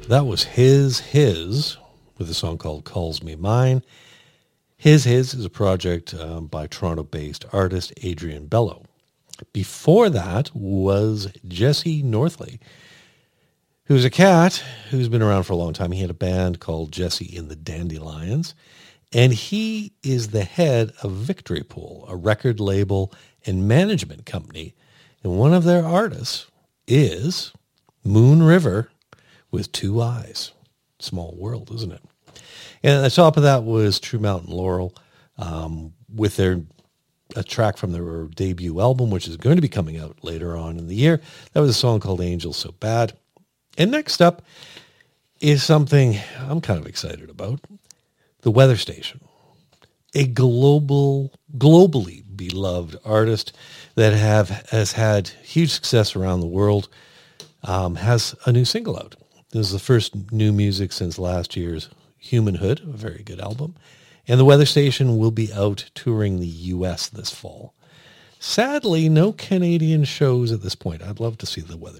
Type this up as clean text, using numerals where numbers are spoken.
That was His, with a song called Calls Me Mine. His is a project by Toronto-based artist Adrian Bello. Before that was Jesse Northley, who's a cat who's been around for a long time. He had a band called Jesse and the Dandelions, and he is the head of Victory Pool, a record label and management company. And one of their artists is Moon River with Two Eyes. Small world, isn't it? And on top of that was True Mountain Laurel with a track from their debut album, which is going to be coming out later on in the year. That was a song called Angels So Bad. And next up is something I'm kind of excited about. The Weather Station, a globally beloved artist that has had huge success around the world, has a new single out. This is the first new music since last year's Humanhood, a very good album. And the Weather Station will be out touring the U.S. this fall. Sadly, no Canadian shows at this point. I'd love to see the Weather